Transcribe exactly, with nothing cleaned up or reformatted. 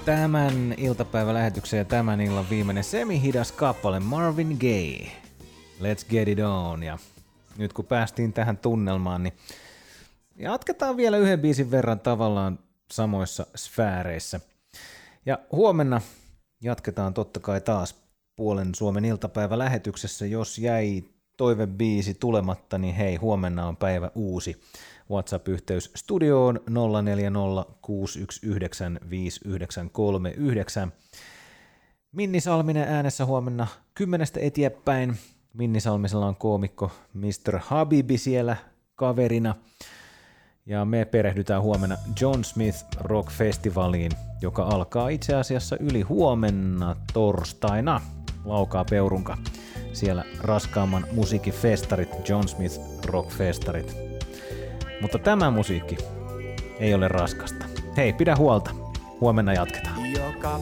Tämän iltapäivälähetyksen ja tämän illan viimeinen semihidas kappale Marvin Gaye. Let's get it on. Ja nyt kun päästiin tähän tunnelmaan, niin jatketaan vielä yhden biisin verran tavallaan samoissa sfääreissä. Ja huomenna jatketaan totta kai taas puolen Suomen iltapäivälähetyksessä. Jos jäi toivebiisi tulematta, niin hei, huomenna on päivä uusi. WhatsApp-yhteys studioon nolla neljä nolla kuusi yksi yhdeksän viisi yhdeksän kolme yhdeksän. Minni Salminen äänessä huomenna kymmenestä eteenpäin. Minni Salmisella on koomikko mister Habibi siellä kaverina. Ja me perehdytään huomenna John Smith Rock Festivaliin, joka alkaa itse asiassa yli huomenna torstaina. Laukaa Peurunka. Siellä raskaamman musiikkifestarit, John Smith Rock Festarit. Mutta tämä musiikki ei ole raskasta. Hei, pidä huolta. Huomenna jatketaan.